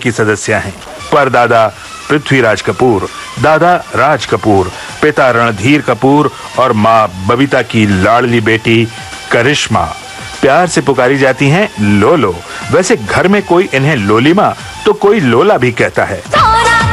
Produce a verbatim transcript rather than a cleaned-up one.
की सदस्य हैं। परदादा पृथ्वीराज कपूर, दादा राज कपूर, पिता रणधीर कपूर और मां बबीता की लाडली बेटी करिश्मा प्यार से पुकारी जाती हैं लोलो। वैसे घर में कोई इन्हें लोलीमा तो कोई लोला भी कहता है।